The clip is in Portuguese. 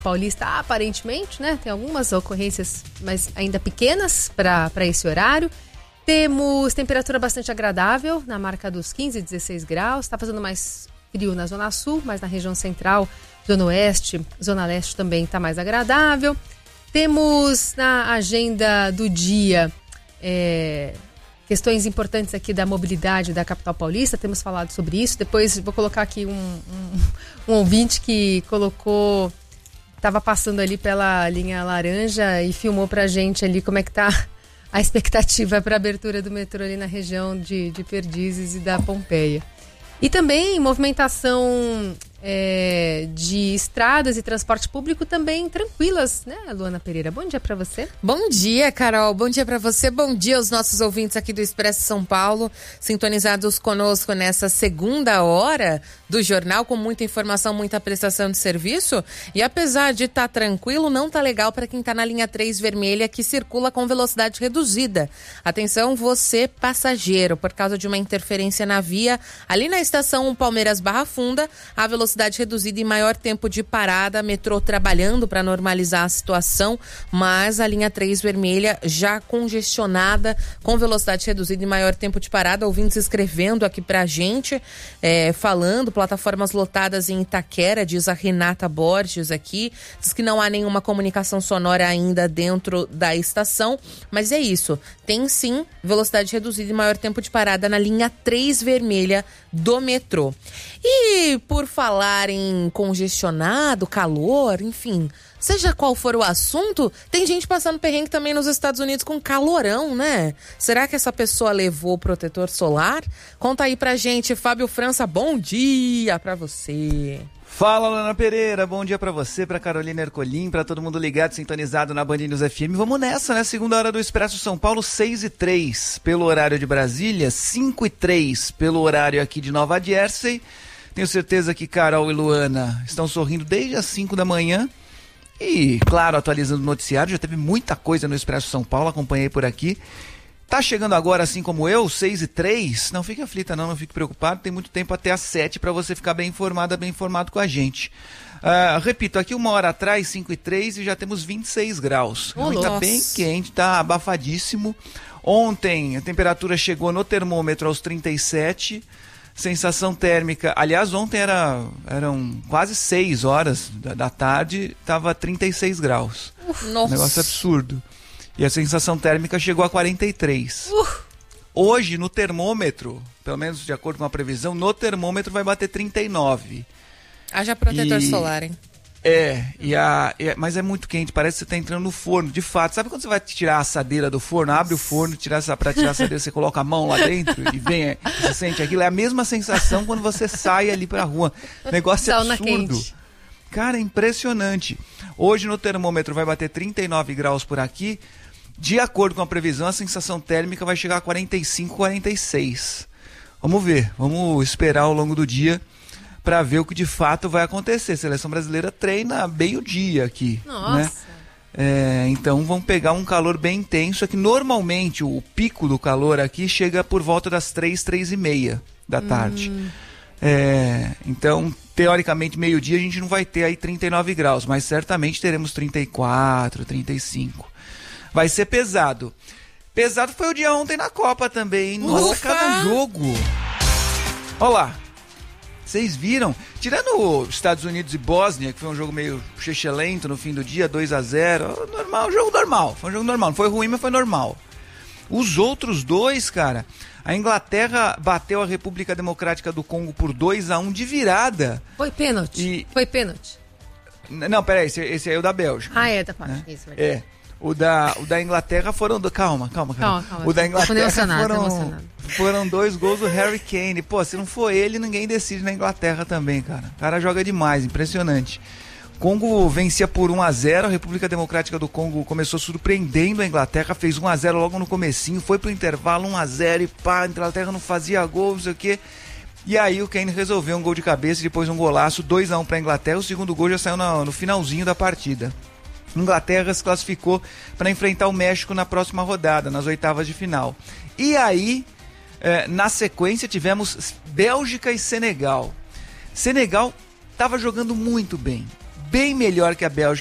Paulista, aparentemente, né? Tem algumas ocorrências, mas ainda pequenas para esse horário. Temos temperatura bastante agradável, na marca dos 15, 16 graus. Está fazendo mais frio na Zona Sul, mas na região central, Zona Oeste, Zona Leste também está mais agradável. Temos na agenda do dia questões importantes aqui da mobilidade da capital paulista. Temos falado sobre isso. Depois vou colocar aqui um ouvinte que colocou... Estava passando ali pela linha laranja e filmou pra gente ali como é que tá a expectativa para a abertura do metrô ali na região de Perdizes e da Pompeia. E também movimentação de estradas e transporte público também tranquilas, né, Luana Pereira? Bom dia para você. Bom dia, Carol. Bom dia para você. Bom dia aos nossos ouvintes aqui do Expresso São Paulo, sintonizados conosco nessa segunda hora do jornal, com muita informação, muita prestação de serviço. E apesar de estar tranquilo, não tá legal para quem tá na linha 3 vermelha, que circula com velocidade reduzida. Atenção, você passageiro, por causa de uma interferência na via, ali na estação Palmeiras Barra Funda, a velocidade reduzida e maior tempo de parada, metrô trabalhando para normalizar a situação, mas a linha 3 vermelha já congestionada, com velocidade reduzida e maior tempo de parada. Ouvintes escrevendo aqui pra gente, falando, plataformas lotadas em Itaquera, diz a Renata Borges aqui, diz que não há nenhuma comunicação sonora ainda dentro da estação, mas é isso, tem sim velocidade reduzida e maior tempo de parada na linha 3 vermelha do metrô. E por falar em congestionado, calor, enfim, seja qual for o assunto, tem gente passando perrengue também nos Estados Unidos com calorão, né? Será que essa pessoa levou protetor solar? Conta aí pra gente, Fábio França, bom dia pra você. Fala, Luana Pereira, bom dia pra você, pra Carolina Ercolim, pra todo mundo ligado, sintonizado na Band News FM. Vamos nessa, né? Segunda hora do Expresso São Paulo, 6h03 pelo horário de Brasília, 5h03 pelo horário aqui de Nova Jersey. Tenho certeza que Carol e Luana estão sorrindo desde as 5 da manhã. E, claro, atualizando o noticiário, já teve muita coisa no Expresso São Paulo, acompanhei por aqui. Tá chegando agora, assim como eu, 6h03. Não fique aflita não fique preocupado, tem muito tempo até às 7 para você ficar bem informado com a gente. Repito, aqui uma hora atrás, 5h03, e já temos 26 graus. Tá bem quente, tá abafadíssimo. Ontem a temperatura chegou no termômetro aos 37. Sensação térmica, aliás, ontem eram quase 6 horas da tarde, estava 36 graus. Nossa. Um negócio absurdo. E a sensação térmica chegou a 43. Hoje, no termômetro, pelo menos de acordo com a previsão, no termômetro vai bater 39. Haja protetor solar, hein? Mas é muito quente, parece que você está entrando no forno, de fato. Sabe quando você vai tirar a assadeira do forno, abre o forno, para tirar a assadeira, você coloca a mão lá dentro e vem, você sente aquilo? É a mesma sensação quando você sai ali pra rua. Negócio absurdo. Quente. Cara, é impressionante. Hoje no termômetro vai bater 39 graus por aqui. De acordo com a previsão, a sensação térmica vai chegar a 45, 46. Vamos ver, vamos esperar ao longo do dia para ver o que de fato vai acontecer. A seleção brasileira treina meio-dia aqui. Nossa. Né? Então vamos pegar um calor bem intenso. Aqui normalmente o pico do calor aqui chega por volta das 3h30 da tarde. Então, teoricamente, meio-dia a gente não vai ter aí 39 graus, mas certamente teremos 34, 35. Vai ser pesado. Pesado foi o dia ontem na Copa também, hein? Nossa, cada jogo. Olha lá. Vocês viram? Tirando Estados Unidos e Bósnia, que foi um jogo meio chechelento no fim do dia, 2-0. Normal, jogo normal. Foi um jogo normal. Não foi ruim, mas foi normal. Os outros dois, cara, a Inglaterra bateu a República Democrática do Congo por 2-1 de virada. Foi pênalti. Foi pênalti. Não, peraí, esse aí é o da Bélgica. Tá fácil. Né? Isso, verdade. O da Inglaterra foram... Calma. O da Inglaterra foram 2 gols do Harry Kane. Pô, se não for ele, ninguém decide na Inglaterra também, cara. O cara joga demais, impressionante. Congo vencia por 1-0, a República Democrática do Congo começou surpreendendo a Inglaterra, fez 1-0 logo no comecinho, foi pro intervalo 1-0 e pá, a Inglaterra não fazia gol, não sei o quê. E aí o Kane resolveu um gol de cabeça e depois um golaço, 2-1 pra Inglaterra, o segundo gol já saiu no finalzinho da partida. Inglaterra se classificou para enfrentar o México na próxima rodada, nas oitavas de final. E aí, na sequência, tivemos Bélgica e Senegal. Senegal estava jogando muito bem. bem melhor que a Bélgica.